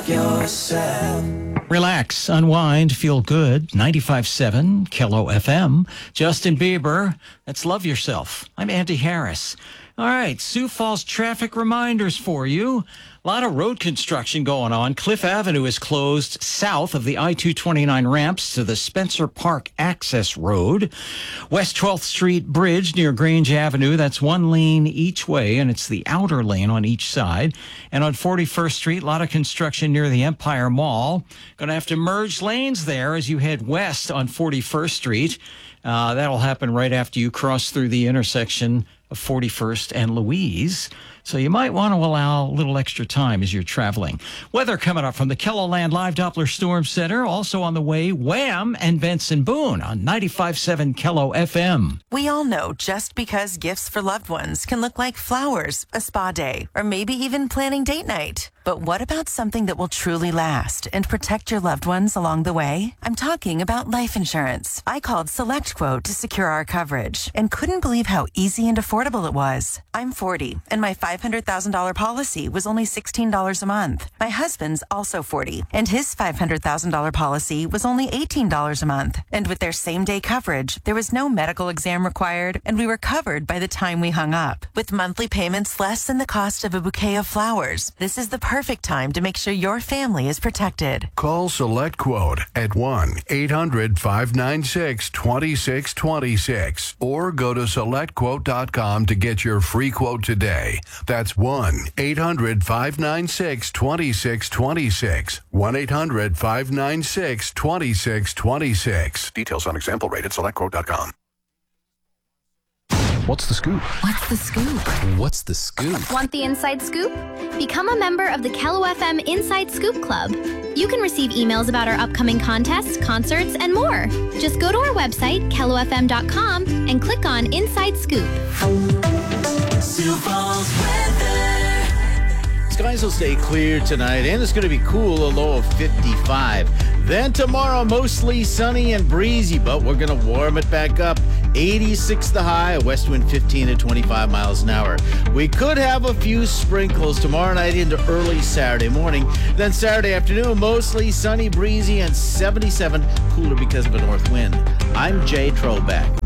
love yourself. Relax, unwind, feel good. 95.7 Kello FM. Justin Bieber, that's Love Yourself. I'm Andy Harris. All right, Sioux Falls traffic reminders for you. A lot of road construction going on. Cliff Avenue is closed south of the I-229 ramps to the Spencer Park access road. West 12th Street Bridge near Grange Avenue, that's one lane each way, and it's the outer lane on each side. And on 41st Street, a lot of construction near the Empire Mall. Going to have to merge lanes there as you head west on 41st Street. That'll happen right after you cross through the intersection of 41st and Louise. So you might want to allow a little extra time as you're traveling. Weather coming up from the KELOLAND Live Doppler Storm Center. Also on the way, Wham and Benson Boone on 95.7 Kello FM. We all know just because gifts for loved ones can look like flowers, a spa day, or maybe even planning date night. But what about something that will truly last and protect your loved ones along the way? I'm talking about life insurance. I called SelectQuote to secure our coverage and couldn't believe how easy and affordable it was. I'm 40, and my $500,000 policy was only $16 a month. My husband's also 40, and his $500,000 policy was only $18 a month. And with their same-day coverage, there was no medical exam required, and we were covered by the time we hung up. With monthly payments less than the cost of a bouquet of flowers, this is the perfect time to make sure your family is protected. Call SelectQuote at 1-800-596-2626 or go to SelectQuote.com to get your free quote today. That's 1-800-596-2626. 1-800-596-2626. Details on example rate at SelectQuote.com. What's the scoop? What's the scoop? What's the scoop? Want the inside scoop? Become a member of the Kello FM Inside Scoop Club. You can receive emails about our upcoming contests, concerts, and more. Just go to our website, kellofm.com, and click on Inside Scoop. Sioux Falls weather. Skies will stay clear tonight, and it's going to be cool, a low of 55. Then tomorrow, mostly sunny and breezy, but we're going to warm it back up. 86 the high, a west wind 15 to 25 miles an hour. We could have a few sprinkles tomorrow night into early Saturday morning. Then Saturday afternoon, mostly sunny, breezy, and 77, cooler because of a north wind. I'm Jay Trollback.